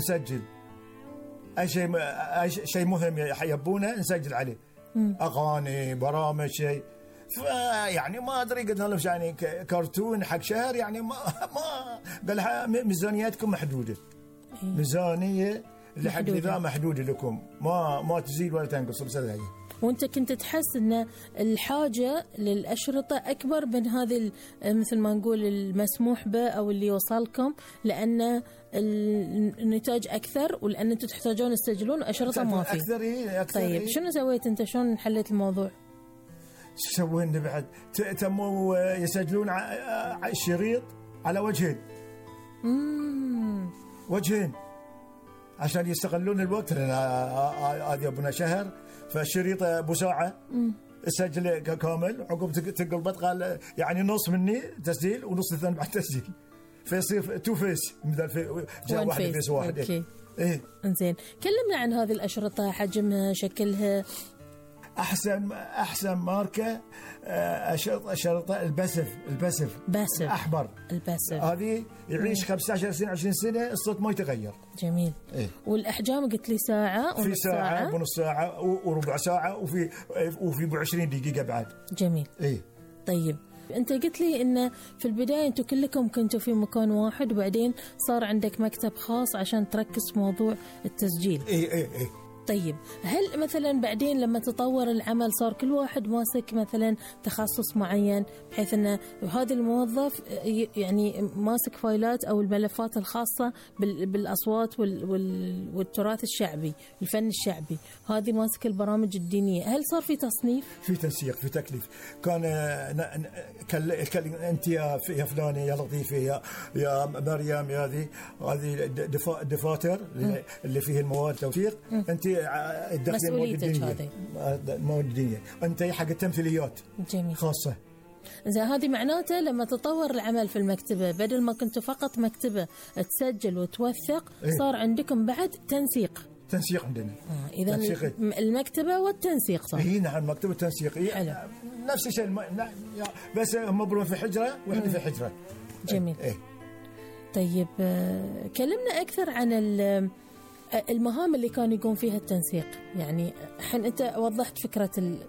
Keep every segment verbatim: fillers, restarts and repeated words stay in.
نسجل اي شيء اي شيء مهم يحبونه نسجل عليه. مم. اغاني برامج شيء يعني ما ادري قلنا لهم يعني كرتون حق شهر يعني ما ما قال ميزانيتكم محدوده. إيه. ميزانيه اللي حق ذا محدوده لكم ما ما تزيد ولا تنقص بس هي. وانت كنت تحس ان الحاجه للاشرطه اكبر من هذه مثل ما نقول المسموح به او اللي وصلكم لان النتاج اكثر ولان انتم تحتاجون تسجلون اشرطه ما في اكثر. إيه أكثر. طيب إيه؟ شنو سويت انت؟ شلون حليت الموضوع؟ سوينا بعد تموا يسجلون الشريط على وجهين. امم وجهين عشان يستغلون الوقت لان هذه ابونا شهر فالشريط ابو ساعه سجل كامل عقب تقلبت قال يعني نص مني تسجيل ونص الثاني بعد تسجيل فيصير تو فيس مثل في جاء واحد فيس واحد. اوكي ايه انزين كلمنا عن هذه الاشرطه حجمها شكلها. احسن احسن ماركه اشرطه الباسف الباسف باسف احمر الباسف هذه يعيش خمسة عشر سنه عشرين سنه الصوت ما يتغير. جميل. إيه؟ والاحجام قلت لي ساعه ونص ساعه, ساعة ونص ساعه وربع ساعه وفي وفي ب عشرين دقيقه بعد. جميل. ايه طيب انت قلت لي ان في البدايه انتم كلكم كنتوا في مكان واحد وبعدين صار عندك مكتب خاص عشان تركز في موضوع التسجيل. ايه ايه ايه طيب هل مثلا بعدين لما تطور العمل صار كل واحد ماسك مثلا تخصص معين بحيث ان هذا الموظف يعني ماسك فايلات او الملفات الخاصة بالاصوات والتراث الشعبي الفن الشعبي، هذه ماسك البرامج الدينية، هل صار في تصنيف؟ في تنسيق في تكليف. كان كل انت يا فلانة يا لطيفة يا يا مريم يا هذه هذه الدفاتر اللي فيه المواد توثيق انت مسؤوليتك هذه المواد الدينية، انت حق التمثيليات. جميل. خاصة. إذا هذه معناته لما تطور العمل في المكتبة بدل ما كنتوا فقط مكتبة تسجل وتوثق إيه؟ صار عندكم بعد تنسيق. تنسيق عندنا. آه إذا المكتبة والتنسيق صار. إيه نعم المكتبة والتنسيق. إيه نفس الشيء الم... بس هم في حجرة وإحنا في حجرة. جميل. إيه. طيب كلمنا أكثر عن المهام اللي كان يقوم فيها التنسيق. يعني الحين أنت وضحت فكرة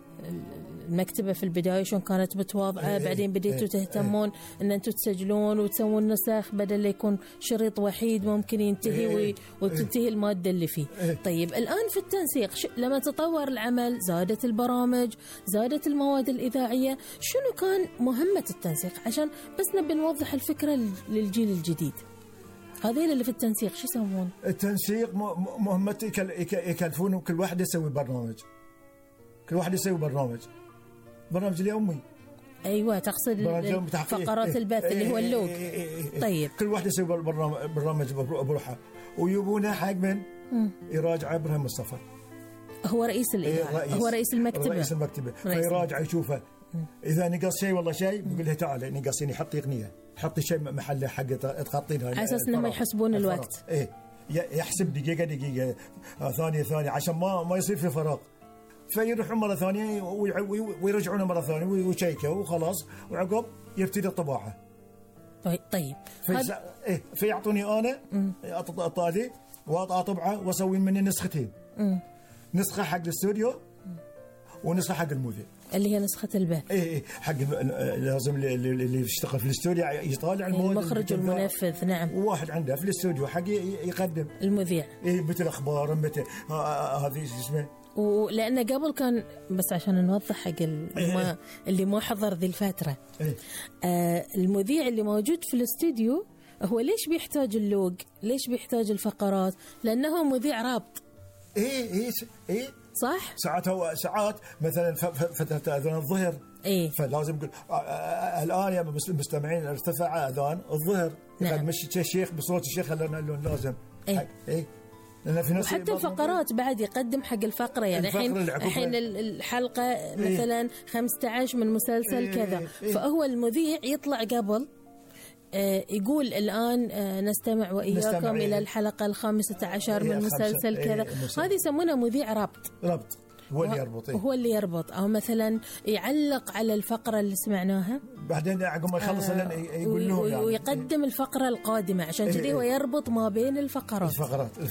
المكتبة في البداية شلون كانت متواضعة، ايه بعدين بديتوا ايه تهتمون ايه ان انتم تسجلون وتسوون نسخ بدل لا يكون شريط وحيد ممكن ينتهي ايه وتنتهي ايه المادة اللي فيه. ايه طيب الآن في التنسيق لما تطور العمل زادت البرامج زادت المواد الإذاعية، شنو كان مهمة التنسيق عشان بس نبي نوضح الفكرة للجيل الجديد؟ هذين اللي في التنسيق شو يسوون؟ التنسيق مهمته يكلفون كل واحد يسوي برنامج، كل واحد يسوي برنامج برنامج اليومي. ايوه تقصد فقرات إيه البث إيه اللي هو اللوج. إيه إيه إيه طيب كل واحد يسوي برنامج برنامج بروحه ويبونه حق من يراجع ابراهيم مصطفى هو رئيس الاذاعه إيه هو رئيس المكتبه رئيس المكتبه فيراجع يشوفه اذا نقص شيء والله شيء بيقول له تعال نقصين يحط تقنيه حط شيء محله حق تخطينها على اساس انهم يحسبون الوقت. ايه يحسب دقيقه دقيقه ثانيه ثانيه عشان ما ما يصير في فراغ، فيروحون مرة ثانية ويرجعون مرة ثانية ويشيكوا وخلاص وعقب يبتدي الطباعة. طيب في إيه فيعطوني أنا أطادي وأطبعه وأسوي مني نسختين. مم. نسخة حق الاستوديو ونسخة حق المذيع اللي هي نسخة البث. إيه إيه حق لازم اللي يشتغل في الاستوديو يطالع المخرج والمنفذ. نعم. وواحد عنده في الاستوديو حق يقدم المذيع. إيه مثل أخبار مثل هذه اسمه. ولأن قبل كان بس عشان نوضح حق اللي ما اللي ما حضر ذي الفترة آه المذيع اللي موجود في الاستوديو هو ليش بيحتاج اللوج؟ ليش بيحتاج الفقرات؟ لأنه مذيع رابط. إيه إيه إيه صح. ساعات هو ساعات مثلا فترة أذان الظهر إيه فلازم يقول الآن يا مستمعين ارتفع أذان الظهر. نعم. مش الشيخ بصوت الشيخ خلنا نقول لازم. إيه إيه وحتى الفقرات بعد يقدم حق الفقرة. يعني الحين الحين الحلقة مثلا إيه؟ خمسة عشر من مسلسل إيه كذا إيه فهو المذيع يطلع قبل آه يقول الآن آه نستمع وإياكم إيه إلى الحلقة الخامسة عشر إيه من مسلسل إيه كذا. هذه يسمونها مذيع ربط. ربط هو اللي يربط إيه؟ هو اللي يربط أو مثلا يعلق على الفقرة اللي سمعناها بعدين عقب ما يخلص آه يقول لهم يعني ويقدم الفقرة القادمة عشان كذا إيه هو يربط ما بين الفقرات. الفقرات